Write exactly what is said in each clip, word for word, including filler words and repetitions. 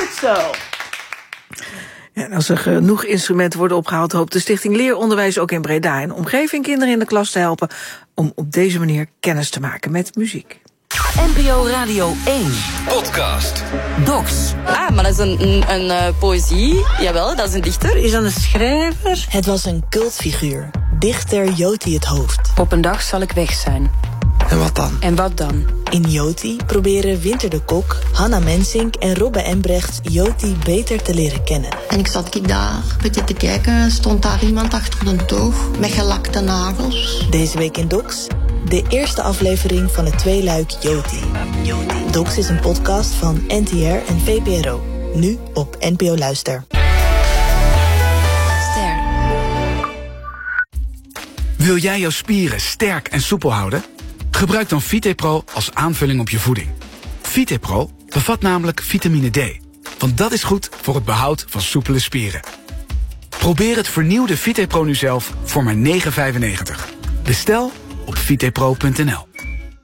Goed zo. Ja, en als er genoeg instrumenten worden opgehaald, hoopt de Stichting Leeronderwijs ook in Breda en omgeving kinderen in de klas te helpen om op deze manier kennis te maken met muziek. N P O Radio één. Podcast. Docs. Ah, maar dat is een, een, een uh, poëzie. Jawel, dat is een dichter. Is dat een schrijver? Het was een cultfiguur. Dichter Joti het Hoofd. Op een dag zal ik weg zijn. En wat dan? En wat dan? In Joti proberen Winter de Kok, Hanna Mensink en Robbe Embrechts Joti beter te leren kennen. En ik zat ik daar een beetje te kijken, stond daar iemand achter de toog met gelakte nagels. Deze week in Docs, de eerste aflevering van het tweeluik Joti. Docs is een podcast van N T R en V P R O. Nu op N P O Luister. Ster. Wil jij jouw spieren sterk en soepel houden? Gebruik dan VitePro als aanvulling op je voeding. VitePro bevat namelijk vitamine D, want dat is goed voor het behoud van soepele spieren. Probeer het vernieuwde VitePro nu zelf voor maar negen vijfennegentig. Bestel op vitepro punt n l.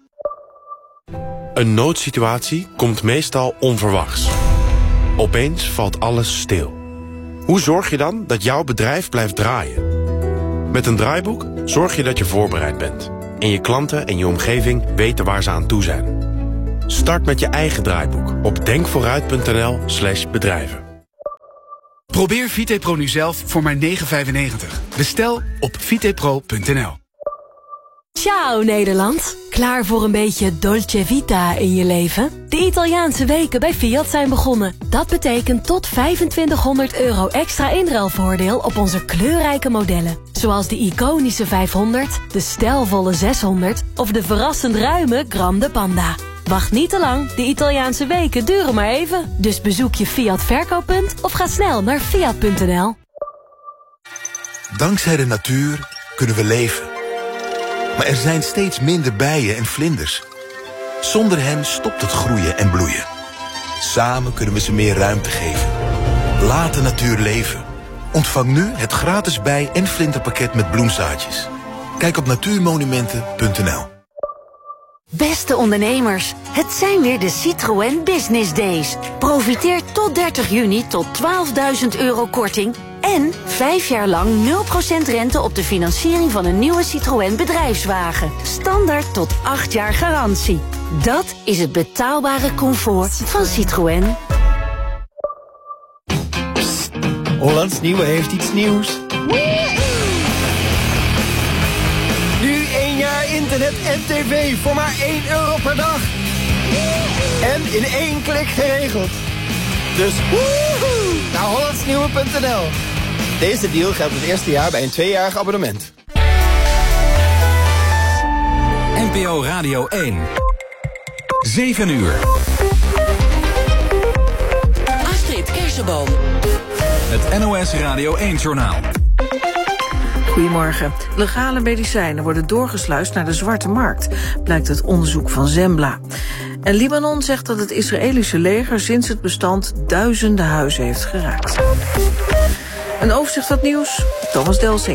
Een noodsituatie komt meestal onverwachts. Opeens valt alles stil. Hoe zorg je dan dat jouw bedrijf blijft draaien? Met een draaiboek zorg je dat je voorbereid bent en je klanten en je omgeving weten waar ze aan toe zijn. Start met je eigen draaiboek op denkvooruit punt n l slash bedrijven. Probeer VitePro nu zelf voor maar negen vijfennegentig. Bestel op vitepro punt n l. Ciao Nederland. Klaar voor een beetje Dolce Vita in je leven? De Italiaanse weken bij Fiat zijn begonnen. Dat betekent tot vijfentwintighonderd euro extra inruilvoordeel op onze kleurrijke modellen. Zoals de iconische vijfhonderd, de stijlvolle zeshonderd of de verrassend ruime Grande Panda. Wacht niet te lang, de Italiaanse weken duren maar even. Dus bezoek je Fiat verkooppunt of ga snel naar fiat punt n l. Dankzij de natuur kunnen we leven. Maar er zijn steeds minder bijen en vlinders. Zonder hen stopt het groeien en bloeien. Samen kunnen we ze meer ruimte geven. Laat de natuur leven. Ontvang nu het gratis bij- en vlinderpakket met bloemzaadjes. Kijk op natuurmonumenten punt n l. Beste ondernemers, het zijn weer de Citroën Business Days. Profiteer tot dertig juni tot twaalfduizend euro korting en vijf jaar lang nul procent rente op de financiering van een nieuwe Citroën bedrijfswagen. Standaard tot acht jaar garantie. Dat is het betaalbare comfort van Citroën. Psst, Hollands Nieuwe heeft iets nieuws. Nu één jaar internet en tv voor maar één euro per dag. En in één klik geregeld. Dus woehoe, naar hollandsnieuwe punt n l. Deze deal geldt het eerste jaar bij een tweejarig abonnement. N P O Radio één. zeven uur. Astrid Kersenboom. Het N O S Radio één-journaal. Goedemorgen. Legale medicijnen worden doorgesluist naar de zwarte markt, blijkt uit onderzoek van Zembla. En Libanon zegt dat het Israëlische leger sinds het bestand duizenden huizen heeft geraakt. Een overzicht van het nieuws, Thomas Delsing.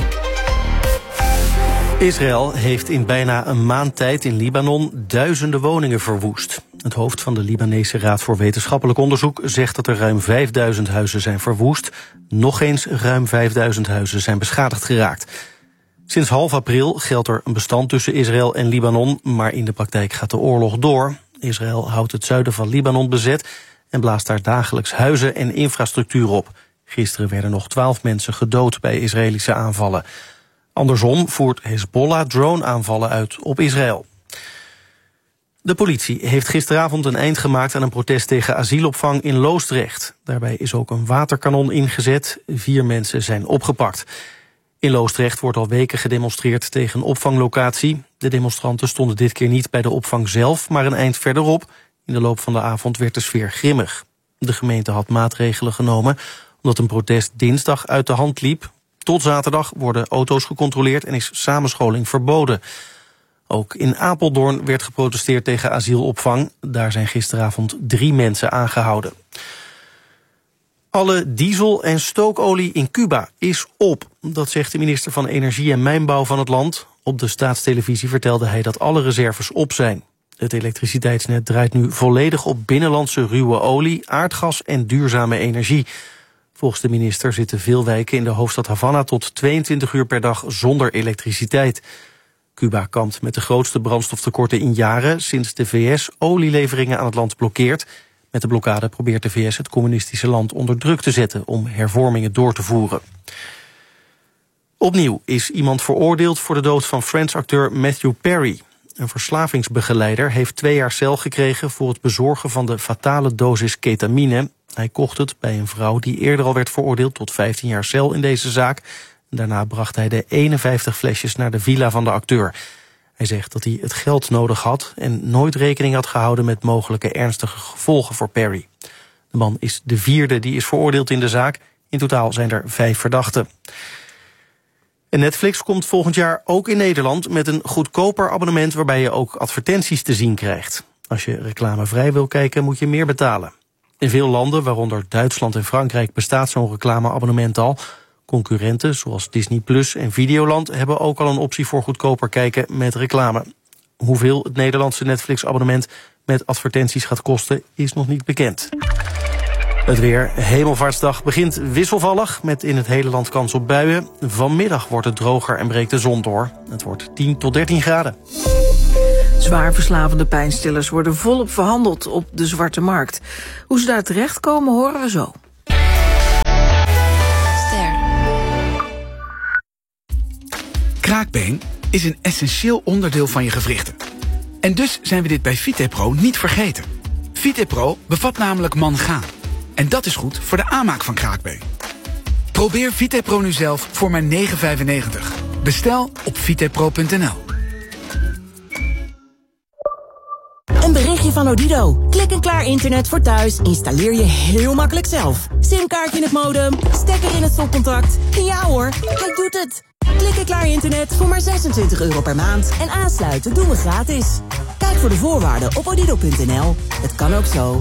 Israël heeft in bijna een maand tijd in Libanon duizenden woningen verwoest. Het hoofd van de Libanese Raad voor Wetenschappelijk Onderzoek zegt dat er ruim vijfduizend huizen zijn verwoest. Nog eens ruim vijfduizend huizen zijn beschadigd geraakt. Sinds half april geldt er een bestand tussen Israël en Libanon, maar in de praktijk gaat de oorlog door. Israël houdt het zuiden van Libanon bezet en blaast daar dagelijks huizen en infrastructuur op. Gisteren werden nog twaalf mensen gedood bij Israëlische aanvallen. Andersom voert Hezbollah drone-aanvallen uit op Israël. De politie heeft gisteravond een eind gemaakt aan een protest tegen asielopvang in Loosdrecht. Daarbij is ook een waterkanon ingezet. Vier mensen zijn opgepakt. In Loosdrecht wordt al weken gedemonstreerd tegen een opvanglocatie. De demonstranten stonden dit keer niet bij de opvang zelf, maar een eind verderop. In de loop van de avond werd de sfeer grimmig. De gemeente had maatregelen genomen omdat een protest dinsdag uit de hand liep. Tot zaterdag worden auto's gecontroleerd en is samenscholing verboden. Ook in Apeldoorn werd geprotesteerd tegen asielopvang. Daar zijn gisteravond drie mensen aangehouden. Alle diesel- en stookolie in Cuba is op. Dat zegt de minister van Energie en Mijnbouw van het land. Op de staatstelevisie vertelde hij dat alle reserves op zijn. Het elektriciteitsnet draait nu volledig op binnenlandse ruwe olie, aardgas en duurzame energie. Volgens de minister zitten veel wijken in de hoofdstad Havana tot tweeëntwintig uur per dag zonder elektriciteit. Cuba kampt met de grootste brandstoftekorten in jaren sinds de V S olieleveringen aan het land blokkeert. Met de blokkade probeert de V S het communistische land onder druk te zetten om hervormingen door te voeren. Opnieuw is iemand veroordeeld voor de dood van Friends-acteur Matthew Perry. Een verslavingsbegeleider heeft twee jaar cel gekregen voor het bezorgen van de fatale dosis ketamine. Hij kocht het bij een vrouw die eerder al werd veroordeeld tot vijftien jaar cel in deze zaak. Daarna bracht hij de eenenvijftig flesjes naar de villa van de acteur. Hij zegt dat hij het geld nodig had en nooit rekening had gehouden met mogelijke ernstige gevolgen voor Perry. De man is de vierde die is veroordeeld in de zaak. In totaal zijn er vijf verdachten. En Netflix komt volgend jaar ook in Nederland met een goedkoper abonnement waarbij je ook advertenties te zien krijgt. Als je reclamevrij wil kijken moet je meer betalen. In veel landen, waaronder Duitsland en Frankrijk, bestaat zo'n reclameabonnement al. Concurrenten zoals Disney Plus en Videoland hebben ook al een optie voor goedkoper kijken met reclame. Hoeveel het Nederlandse Netflix-abonnement met advertenties gaat kosten is nog niet bekend. Het weer. Hemelvaartsdag begint wisselvallig met in het hele land kans op buien. Vanmiddag wordt het droger en breekt de zon door. Het wordt tien tot dertien graden. Zwaar verslavende pijnstillers worden volop verhandeld op de zwarte markt. Hoe ze daar terechtkomen horen we zo. Kraakbeen is een essentieel onderdeel van je gewrichten. En dus zijn we dit bij Vitepro niet vergeten. Vitepro bevat namelijk mangaan. En dat is goed voor de aanmaak van kraakbeen. Probeer Vitepro nu zelf voor maar negen vijfennegentig. Bestel op vitepro punt n l. Een berichtje van Odido. Klik en klaar internet voor thuis installeer je heel makkelijk zelf. Simkaartje in het modem, stekker in het stopcontact. Ja hoor, hij doet het. Klik en klaar internet voor maar zesentwintig euro per maand. En aansluiten doen we gratis. Kijk voor de voorwaarden op odido punt n l. Het kan ook zo.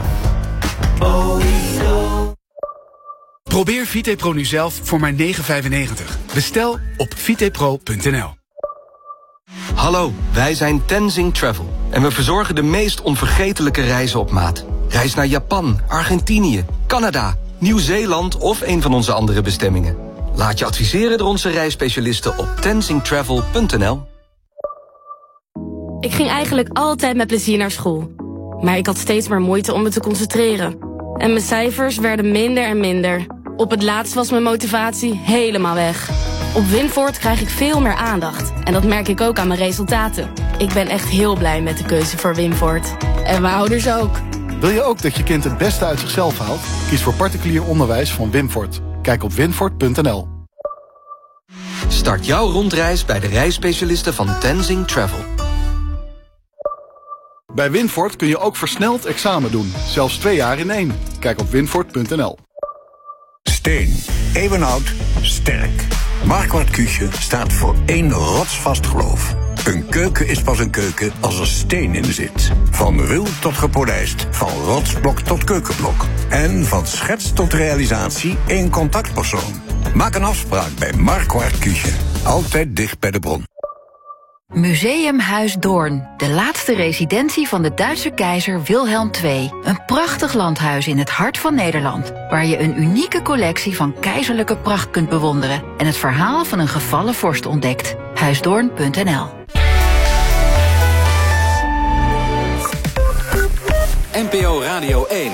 Probeer Vitepro nu zelf voor maar negen vijfennegentig. Bestel op vitepro punt n l. Hallo, wij zijn Tenzing Travel. En we verzorgen de meest onvergetelijke reizen op maat. Reis naar Japan, Argentinië, Canada, Nieuw-Zeeland of een van onze andere bestemmingen. Laat je adviseren door onze reisspecialisten op tenzing travel punt n l. Ik ging eigenlijk altijd met plezier naar school. Maar ik had steeds maar moeite om me te concentreren. En mijn cijfers werden minder en minder. Op het laatst was mijn motivatie helemaal weg. Op Winvoort krijg ik veel meer aandacht. En dat merk ik ook aan mijn resultaten. Ik ben echt heel blij met de keuze voor Winvoort. En mijn ouders ook. Wil je ook dat je kind het beste uit zichzelf haalt? Kies voor particulier onderwijs van Winvoort. Kijk op winvoort punt n l. Start jouw rondreis bij de reisspecialisten van Tenzing Travel. Bij Winvoort kun je ook versneld examen doen. Zelfs twee jaar in één. Kijk op winvoort punt n l. Steen. Eeuwenoud. Sterk. Marquardt Küche staat voor één rotsvast geloof. Een keuken is pas een keuken als er steen in zit. Van ruw tot gepolijst. Van rotsblok tot keukenblok. En van schets tot realisatie één contactpersoon. Maak een afspraak bij Marquardt Küche. Altijd dicht bij de bron. Museumhuis Doorn, de laatste residentie van de Duitse keizer Wilhelm de Tweede. Een prachtig landhuis in het hart van Nederland, waar je een unieke collectie van keizerlijke pracht kunt bewonderen en het verhaal van een gevallen vorst ontdekt. huisdoorn punt n l. N P O Radio één.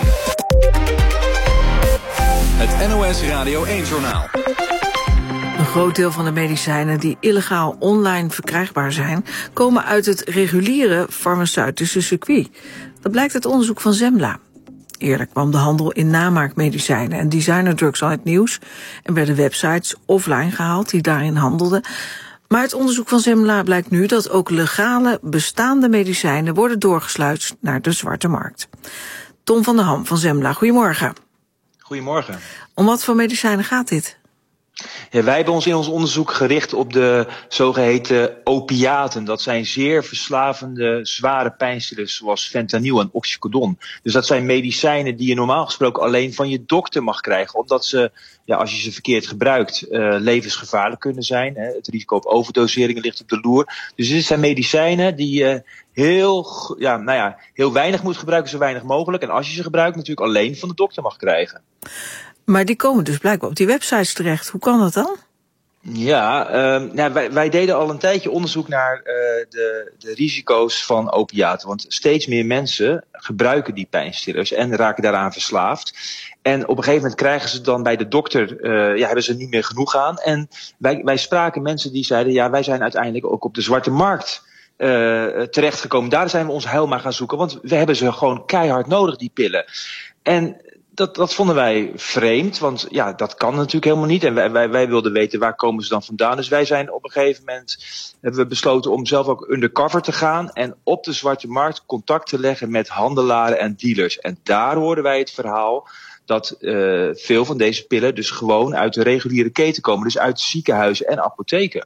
Het N O S Radio één-journaal. Een groot deel van de medicijnen die illegaal online verkrijgbaar zijn, komen uit het reguliere farmaceutische circuit. Dat blijkt uit onderzoek van Zembla. Eerder kwam de handel in namaakmedicijnen en designerdrugs al het nieuws en werden websites offline gehaald die daarin handelden. Maar uit onderzoek van Zembla blijkt nu dat ook legale bestaande medicijnen worden doorgesluist naar de zwarte markt. Tom van der Ham van Zembla, goedemorgen. Goedemorgen. Om wat voor medicijnen gaat dit? Ja, wij hebben ons in ons onderzoek gericht op de zogeheten opiaten. Dat zijn zeer verslavende, zware pijnstillers zoals fentanyl en oxycodon. Dus dat zijn medicijnen die je normaal gesproken alleen van je dokter mag krijgen. Omdat ze, ja, als je ze verkeerd gebruikt, uh, levensgevaarlijk kunnen zijn. Hè. Het risico op overdoseringen ligt op de loer. Dus dit zijn medicijnen die, uh, heel, ja, nou ja, heel weinig moet gebruiken, zo weinig mogelijk. En als je ze gebruikt, natuurlijk alleen van de dokter mag krijgen. Maar die komen dus blijkbaar op die websites terecht. Hoe kan dat dan? Ja, uh, nou, wij, wij deden al een tijdje onderzoek naar uh, de, de risico's van opiaten. Want steeds meer mensen gebruiken die pijnstillers en raken daaraan verslaafd. En op een gegeven moment krijgen ze dan bij de dokter, uh, ja, hebben ze er niet meer genoeg aan. En wij, wij spraken mensen die zeiden, ja, wij zijn uiteindelijk ook op de zwarte markt uh, terechtgekomen. Daar zijn we ons heil maar gaan zoeken, want we hebben ze gewoon keihard nodig, die pillen. En Dat, dat vonden wij vreemd, want ja, dat kan natuurlijk helemaal niet. En wij, wij, wij wilden weten, waar komen ze dan vandaan? Dus wij zijn op een gegeven moment, hebben we besloten om zelf ook undercover te gaan en op de zwarte markt contact te leggen met handelaren en dealers. En daar hoorden wij het verhaal dat uh, veel van deze pillen dus gewoon uit de reguliere keten komen. Dus uit ziekenhuizen en apotheken.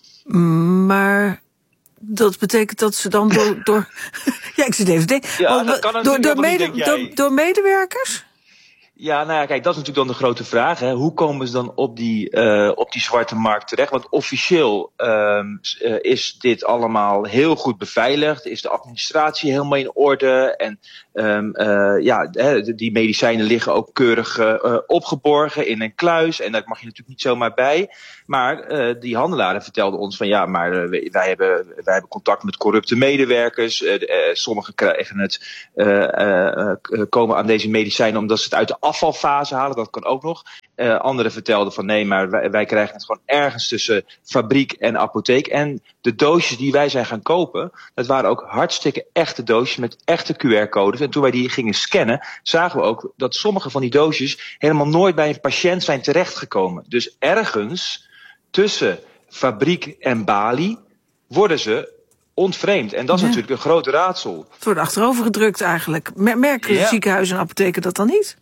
Maar dat betekent dat ze dan door... door ja, ik zit even te denken. Ja, dat kan door, door, mede, niet, door, door medewerkers? Ja, nou ja, kijk, dat is natuurlijk dan de grote vraag. Hè. Hoe komen ze dan op die, uh, op die zwarte markt terecht? Want officieel um, uh, is dit allemaal heel goed beveiligd. Is de administratie helemaal in orde? En um, uh, ja, die medicijnen liggen ook keurig uh, opgeborgen in een kluis. En daar mag je natuurlijk niet zomaar bij. Maar uh, die handelaren vertelden ons van ja, maar uh, wij, hebben, wij hebben contact met corrupte medewerkers. Uh, uh, sommigen krijgen het, uh, uh, uh, komen aan deze medicijnen omdat ze het uit de afvalfase halen. Dat kan ook nog. Uh, anderen vertelden van nee, maar wij, wij krijgen het gewoon ergens tussen fabriek en apotheek. En de doosjes die wij zijn gaan kopen, dat waren ook hartstikke echte doosjes met echte Q R-codes. En toen wij die gingen scannen, zagen we ook dat sommige van die doosjes helemaal nooit bij een patiënt zijn terechtgekomen. Dus ergens tussen fabriek en balie worden ze ontvreemd. En dat is ja. natuurlijk een groot raadsel. Het wordt achterover gedrukt eigenlijk. Merken ja. ziekenhuizen en apotheken dat dan niet?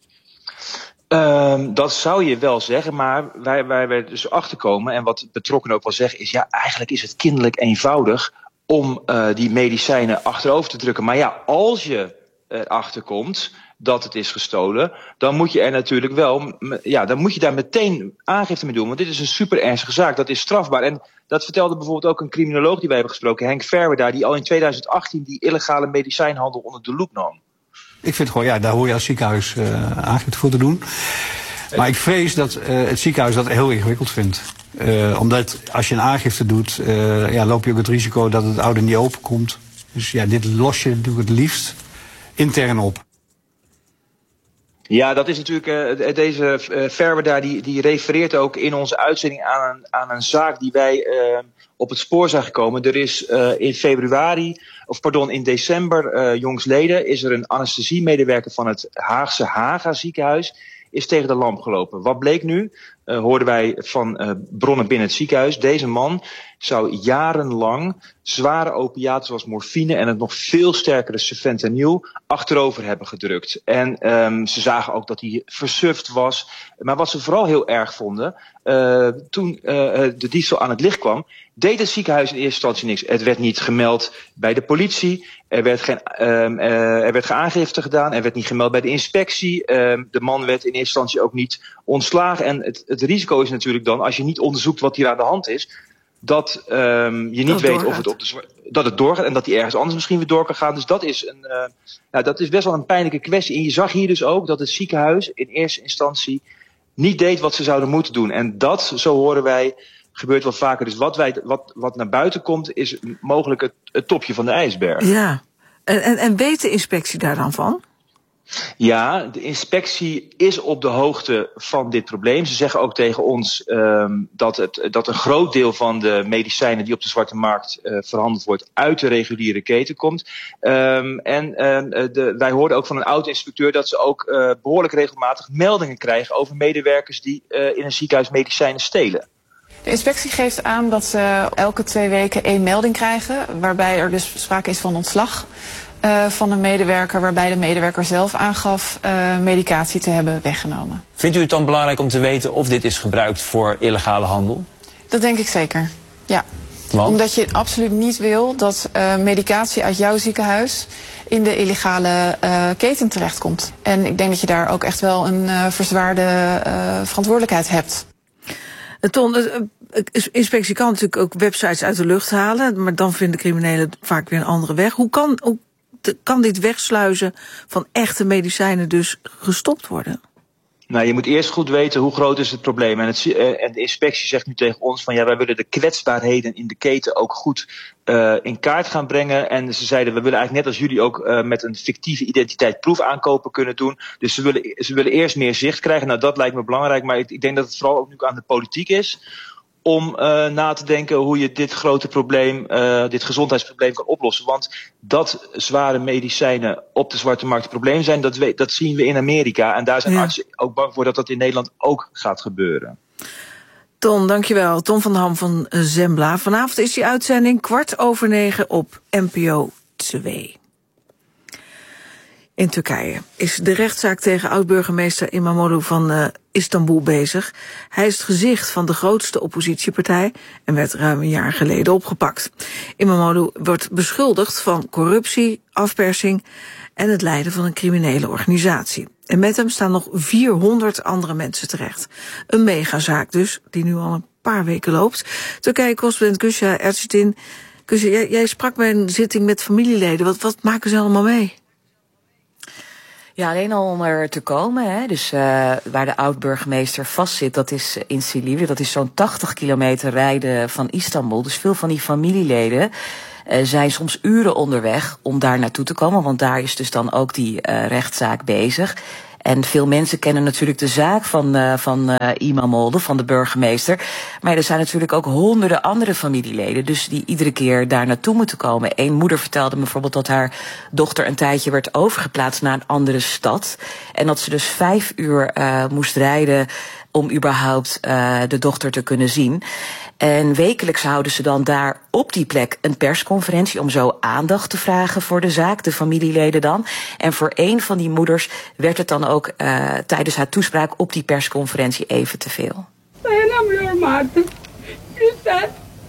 Um, dat zou je wel zeggen, maar wij, wij werden dus achterkomen. En wat betrokkenen ook wel zeggen is, ja, eigenlijk is het kinderlijk eenvoudig om uh, die medicijnen achterover te drukken. Maar ja, als je erachter komt dat het is gestolen, dan moet je er natuurlijk wel, ja, dan moet je daar meteen aangifte mee doen. Want dit is een super ernstige zaak, dat is strafbaar. En dat vertelde bijvoorbeeld ook een criminoloog die wij hebben gesproken, Henk Verwerda, die al in twintig achttien die illegale medicijnhandel onder de loep nam. Ik vind gewoon, ja, daar hoor je als ziekenhuis uh, aangifte voor te doen. Maar ik vrees dat uh, het ziekenhuis dat heel ingewikkeld vindt. Uh, omdat als je een aangifte doet, uh, ja, loop je ook het risico dat het oude niet open komt. Dus ja, dit los je natuurlijk het liefst intern op. Ja, dat is natuurlijk, uh, deze uh, Verwerda die, die refereert ook in onze uitzending aan een, aan een zaak die wij uh, op het spoor zijn gekomen. Er is uh, in februari, of pardon, in december uh, jongsleden is er een anesthesiemedewerker van het Haagse Haga ziekenhuis is tegen de lamp gelopen. Wat bleek nu? Uh, hoorden wij van uh, bronnen binnen het ziekenhuis. Deze man zou jarenlang zware opiaten zoals morfine en het nog veel sterkere fentanyl achterover hebben gedrukt. En um, ze zagen ook dat hij versuft was. Maar wat ze vooral heel erg vonden, uh, toen uh, de diefstal aan het licht kwam, deed het ziekenhuis in eerste instantie niks. Het werd niet gemeld bij de politie. Er werd geen, um, uh, er werd geen aangifte gedaan. Er werd niet gemeld bij de inspectie. Um, de man werd in eerste instantie ook niet ontslagen. En het, het risico is natuurlijk dan, als je niet onderzoekt wat hier aan de hand is, dat um, je niet dat weet doorgaat. of het op de dat het doorgaat en dat hij ergens anders misschien weer door kan gaan. Dus dat is een, uh, nou, dat is best wel een pijnlijke kwestie. En je zag hier dus ook dat het ziekenhuis in eerste instantie niet deed wat ze zouden moeten doen. En dat, zo horen wij, gebeurt wel vaker. Dus wat, wij, wat, wat naar buiten komt, is mogelijk het, het topje van de ijsberg. Ja, en, en, en weet de inspectie daar dan van? Ja, de inspectie is op de hoogte van dit probleem. Ze zeggen ook tegen ons um, dat, het, dat een groot deel van de medicijnen die op de zwarte markt uh, verhandeld wordt uit de reguliere keten komt. Um, en uh, de, wij hoorden ook van een oud-inspecteur dat ze ook uh, behoorlijk regelmatig meldingen krijgen over medewerkers die uh, in een ziekenhuis medicijnen stelen. De inspectie geeft aan dat ze elke twee weken één melding krijgen, waarbij er dus sprake is van ontslag uh, van een medewerker, waarbij de medewerker zelf aangaf uh, medicatie te hebben weggenomen. Vindt u het dan belangrijk om te weten of dit is gebruikt voor illegale handel? Dat denk ik zeker, ja. Want? Omdat je absoluut niet wil dat uh, medicatie uit jouw ziekenhuis in de illegale uh, keten terechtkomt. En ik denk dat je daar ook echt wel een uh, verzwaarde uh, verantwoordelijkheid hebt. Ton, de inspectie kan natuurlijk ook websites uit de lucht halen, maar dan vinden criminelen vaak weer een andere weg. Hoe kan, hoe kan dit wegsluizen van echte medicijnen dus gestopt worden? Nou, je moet eerst goed weten hoe groot is het probleem. En, het, uh, en de inspectie zegt nu tegen ons van ja, wij willen de kwetsbaarheden in de keten ook goed uh, in kaart gaan brengen. En ze zeiden, we willen eigenlijk net als jullie ook uh, met een fictieve identiteit proefaankopen kunnen doen. Dus ze willen, ze willen eerst meer zicht krijgen. Nou, dat lijkt me belangrijk. Maar ik, ik denk dat het vooral ook nu aan de politiek is om uh, na te denken hoe je dit grote probleem, uh, dit gezondheidsprobleem kan oplossen. Want dat zware medicijnen op de zwarte markt een probleem zijn, dat, we, dat zien we in Amerika. En daar zijn ja. artsen ook bang voor dat dat in Nederland ook gaat gebeuren. Ton, dankjewel. Ton van Ham van Zembla. Vanavond is die uitzending kwart over negen op N P O twee. In Turkije is de rechtszaak tegen oud-burgemeester Imamoglu van uh, Istanbul bezig. Hij is het gezicht van de grootste oppositiepartij en werd ruim een jaar geleden opgepakt. Imamoglu wordt beschuldigd van corruptie, afpersing en het leiden van een criminele organisatie. En met hem staan nog vierhonderd andere mensen terecht. Een megazaak dus, die nu al een paar weken loopt. Turkije-correspondent Kusha Erçetin. Kusha, jij, jij sprak bij een zitting met familieleden. Wat, wat maken ze allemaal mee? Ja, alleen al om er te komen, hè. Dus uh, waar de oud-burgemeester vastzit, dat is in Silivri. Dat is zo'n tachtig kilometer rijden van Istanbul. Dus veel van die familieleden uh, zijn soms uren onderweg om daar naartoe te komen. Want daar is dus dan ook die uh, rechtszaak bezig. En veel mensen kennen natuurlijk de zaak van, uh, van uh, Imamoglu, van de burgemeester. Maar er zijn natuurlijk ook honderden andere familieleden, dus die iedere keer daar naartoe moeten komen. Eén moeder vertelde me bijvoorbeeld dat haar dochter een tijdje werd overgeplaatst naar een andere stad. En dat ze dus vijf uur uh, moest rijden om überhaupt uh, de dochter te kunnen zien. En wekelijks houden ze dan daar op die plek een persconferentie om zo aandacht te vragen voor de zaak, de familieleden dan. En voor een van die moeders werd het dan ook uh, tijdens haar toespraak op die persconferentie even te veel. Dayanamıyorum artık. Lütfen.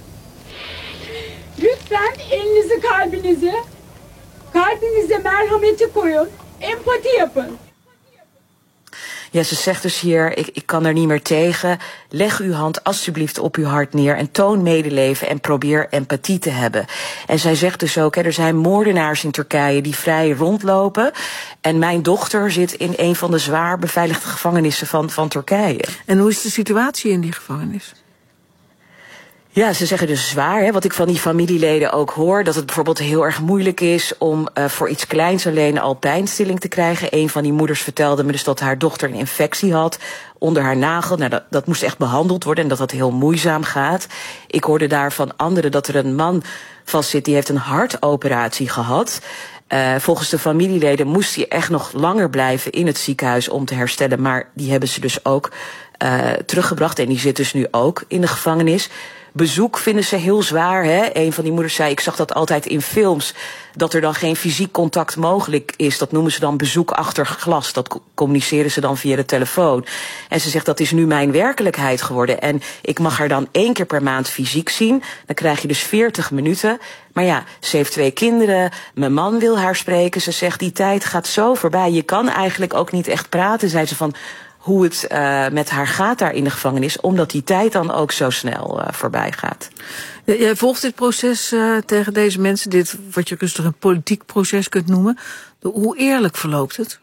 Lütfen elinizi kalbinize, kalbinize merhameti koyun, empati yapın. Ja, ze zegt dus hier, ik, ik kan er niet meer tegen. Leg uw hand alsjeblieft op uw hart neer en toon medeleven en probeer empathie te hebben. En zij zegt dus ook, hè, er zijn moordenaars in Turkije die vrij rondlopen. En mijn dochter zit in een van de zwaar beveiligde gevangenissen van, van Turkije. En hoe is de situatie in die gevangenis? Ja, ze zeggen dus zwaar, hè, wat ik van die familieleden ook hoor, dat het bijvoorbeeld heel erg moeilijk is om uh, voor iets kleins alleen al pijnstilling te krijgen. Een van die moeders vertelde me dus dat haar dochter een infectie had onder haar nagel. Nou, dat, dat moest echt behandeld worden en dat dat heel moeizaam gaat. Ik hoorde daar van anderen dat er een man vastzit, die heeft een hartoperatie gehad. Uh, volgens de familieleden moest hij echt nog langer blijven in het ziekenhuis om te herstellen, maar die hebben ze dus ook uh, teruggebracht en die zit dus nu ook in de gevangenis. Bezoek vinden ze heel zwaar, hè. Een van die moeders zei, ik zag dat altijd in films, dat er dan geen fysiek contact mogelijk is. Dat noemen ze dan bezoek achter glas. Dat communiceren ze dan via de telefoon. En ze zegt, dat is nu mijn werkelijkheid geworden. En ik mag haar dan één keer per maand fysiek zien. Dan krijg je dus veertig minuten. Maar ja, ze heeft twee kinderen. Mijn man wil haar spreken. Ze zegt, die tijd gaat zo voorbij. Je kan eigenlijk ook niet echt praten, zei ze, van hoe het uh, met haar gaat daar in de gevangenis, omdat die tijd dan ook zo snel uh, voorbij gaat. Jij volgt dit proces uh, tegen deze mensen, dit wat je rustig een politiek proces kunt noemen. Hoe eerlijk verloopt het?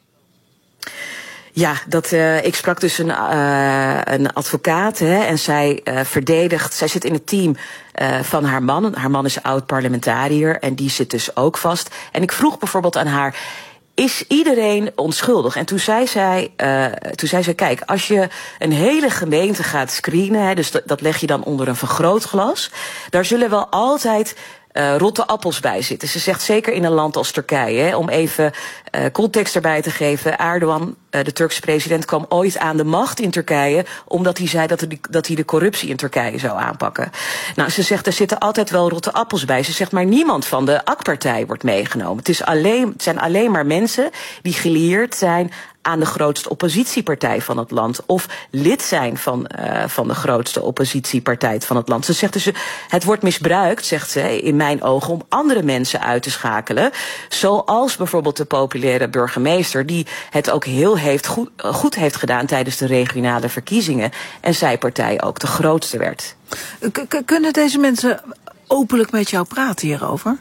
Ja, dat, uh, ik sprak dus een, uh, een advocaat, hè, en zij uh, verdedigt, zij zit in het team uh, van haar man. Haar man is oud-parlementariër en die zit dus ook vast. En ik vroeg bijvoorbeeld aan haar, is iedereen onschuldig? En toen zei zij, uh, toen zei zij, kijk, als je een hele gemeente gaat screenen, hè, dus dat, dat leg je dan onder een vergrootglas, daar zullen wel altijd uh, rotte appels bij zitten. Ze zegt zeker in een land als Turkije, hè, om even uh, context erbij te geven. Erdogan, uh, de Turkse president, kwam ooit aan de macht in Turkije omdat hij zei dat, er die, dat hij de corruptie in Turkije zou aanpakken. Nou, ze zegt, er zitten altijd wel rotte appels bij. Ze zegt, maar niemand van de A K P-partij wordt meegenomen. Het, is alleen, het zijn alleen maar mensen die gelieerd zijn aan de grootste oppositiepartij van het land, of lid zijn van, uh, van de grootste oppositiepartij van het land. Ze zegt dus, het wordt misbruikt, zegt ze, in mijn ogen, om andere mensen uit te schakelen. Zoals bijvoorbeeld de populaire burgemeester, die het ook heel heeft goed, goed heeft gedaan tijdens de regionale verkiezingen. En zijn partij ook de grootste werd. K- k- kunnen deze mensen openlijk met jou praten hierover?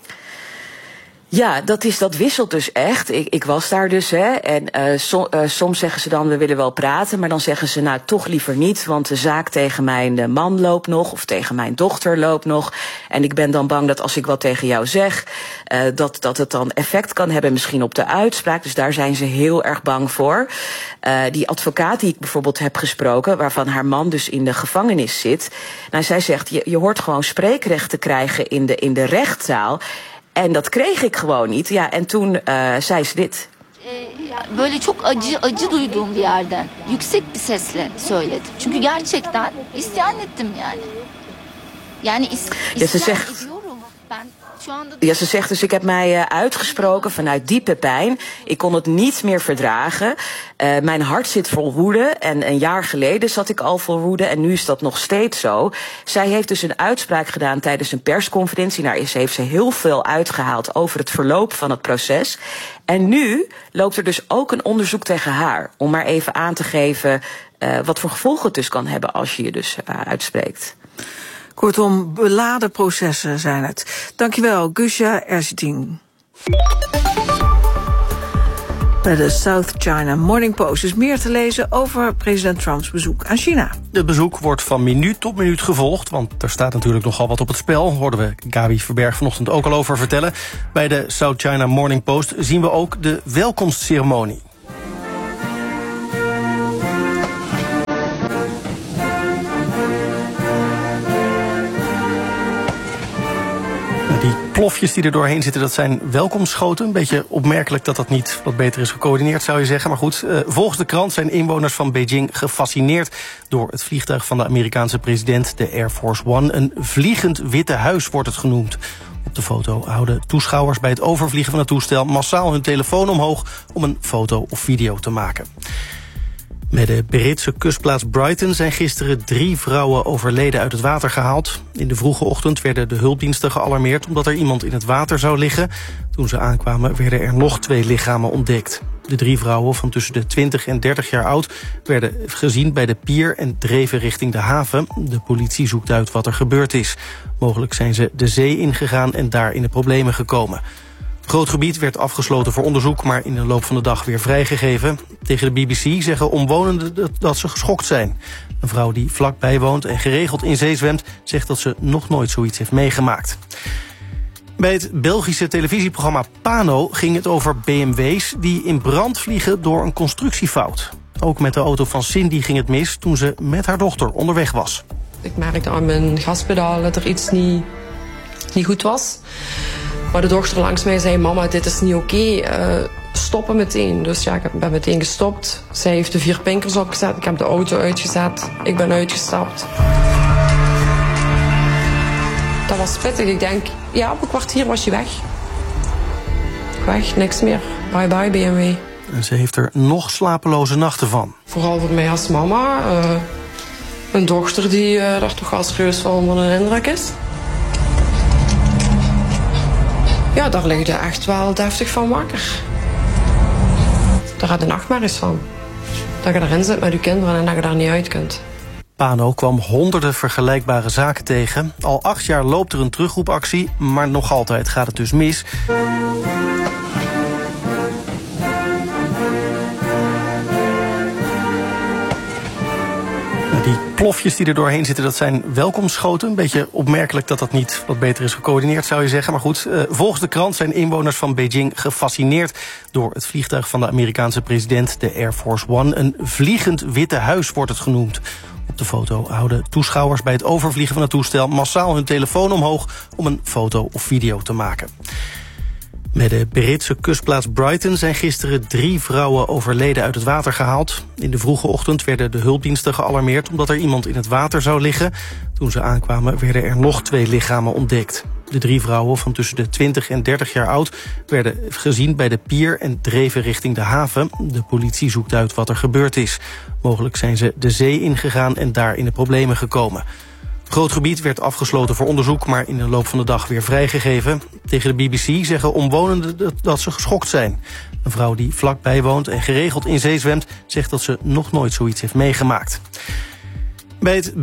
Ja, dat, is, dat wisselt dus echt. Ik, ik was daar dus, hè. En uh, som, uh, soms zeggen ze dan, we willen wel praten, maar dan zeggen ze, nou, toch liever niet, want de zaak tegen mijn man loopt nog, of tegen mijn dochter loopt nog. En ik ben dan bang dat als ik wat tegen jou zeg, uh, dat, dat het dan effect kan hebben misschien op de uitspraak. Dus daar zijn ze heel erg bang voor. Uh, die advocaat die ik bijvoorbeeld heb gesproken, waarvan haar man dus in de gevangenis zit, nou, zij zegt, je, je hoort gewoon spreekrecht te krijgen in de, in de rechtszaal. En dat kreeg ik gewoon niet. Ja, en toen uh, zei ze dit. Böyle çok acı acı duyduğum bir yerden yüksek bir sesle söyledim. Çünkü gerçekten isyan ettim yani. Yani is, ja, ze zegt, ediyorum. Ben şu anda ja, ze zegt dus, ik heb mij uh, uitgesproken vanuit diepe pijn. Ik kon het niet meer verdragen. Uh, mijn hart zit vol woede. En een jaar geleden zat ik al vol woede. En nu is dat nog steeds zo. Zij heeft dus een uitspraak gedaan tijdens een persconferentie. Daar is, heeft ze heel veel uitgehaald over het verloop van het proces. En nu loopt er dus ook een onderzoek tegen haar. Om maar even aan te geven uh, wat voor gevolgen het dus kan hebben als je je dus uh, uitspreekt. Kortom, beladen processen zijn het. Dankjewel, Gusha Erziting. Bij de South China Morning Post is meer te lezen over president Trumps bezoek aan China. Het bezoek wordt van minuut tot minuut gevolgd, want er staat natuurlijk nogal wat op het spel. Hoorden we Gabi Verberg vanochtend ook al over vertellen. Bij de South China Morning Post zien we ook de welkomstceremonie. Die plofjes die er doorheen zitten, dat zijn welkomstschoten. Een beetje opmerkelijk dat dat niet wat beter is gecoördineerd, zou je zeggen. Maar goed, uh, volgens de krant zijn inwoners van Beijing gefascineerd door het vliegtuig van de Amerikaanse president, de Air Force One. Een vliegend witte huis wordt het genoemd. Op de foto houden toeschouwers bij het overvliegen van het toestel massaal hun telefoon omhoog om een foto of video te maken. Bij de Britse kustplaats Brighton zijn gisteren drie vrouwen overleden uit het water gehaald. In de vroege ochtend werden de hulpdiensten gealarmeerd omdat er iemand in het water zou liggen. Toen ze aankwamen werden er nog twee lichamen ontdekt. De drie vrouwen van tussen de twintig en dertig jaar oud werden gezien bij de pier en dreven richting de haven. De politie zoekt uit wat er gebeurd is. Mogelijk zijn ze de zee ingegaan en daar in de problemen gekomen. Het groot gebied werd afgesloten voor onderzoek, maar in de loop van de dag weer vrijgegeven. Tegen de B B C zeggen omwonenden dat ze geschokt zijn. Een vrouw die vlakbij woont en geregeld in zee zwemt, zegt dat ze nog nooit zoiets heeft meegemaakt. Bij het Belgische televisieprogramma Pano ging het over B M W's die in brand vliegen door een constructiefout. Ook met de auto van Cindy ging het mis toen ze met haar dochter onderweg was. Ik merkte aan mijn gaspedaal dat er iets niet, niet goed was. Maar de dochter langs mij zei, mama, dit is niet oké, okay. uh, stoppen meteen. Dus ja, ik ben meteen gestopt. Zij heeft de vier pinkers opgezet, ik heb de auto uitgezet, ik ben uitgestapt. Dat was pittig. Ik denk, ja, op een kwartier was je weg. Weg, niks meer. Bye bye B M W. En ze heeft er nog slapeloze nachten van. Vooral voor mij als mama. Uh, een dochter die uh, daar toch wel serieus wel onder een indruk is. Ja, daar lig je echt wel deftig van wakker. Daar had je nachtmerries van. Dat je erin zit met je kinderen en dat je daar niet uit kunt. Pano kwam honderden vergelijkbare zaken tegen. Al acht jaar loopt er een terugroepactie, maar nog altijd gaat het dus mis. Die plofjes die er doorheen zitten, dat zijn welkomstschoten. Een beetje opmerkelijk dat dat niet wat beter is gecoördineerd, zou je zeggen. Maar goed, uh, volgens de krant zijn inwoners van Beijing gefascineerd door het vliegtuig van de Amerikaanse president, de Air Force One. Een vliegend witte huis wordt het genoemd. Op de foto houden toeschouwers bij het overvliegen van het toestel massaal hun telefoon omhoog om een foto of video te maken. Bij de Britse kustplaats Brighton zijn gisteren drie vrouwen overleden uit het water gehaald. In de vroege ochtend werden de hulpdiensten gealarmeerd omdat er iemand in het water zou liggen. Toen ze aankwamen werden er nog twee lichamen ontdekt. De drie vrouwen van tussen de twintig en dertig jaar oud werden gezien bij de pier en dreven richting de haven. De politie zoekt uit wat er gebeurd is. Mogelijk zijn ze de zee ingegaan en daar in de problemen gekomen. Het groot gebied werd afgesloten voor onderzoek, maar in de loop van de dag weer vrijgegeven. Tegen de B B C zeggen omwonenden dat ze geschokt zijn. Een vrouw die vlakbij woont en geregeld in zee zwemt, zegt dat ze nog nooit zoiets heeft meegemaakt. Bij het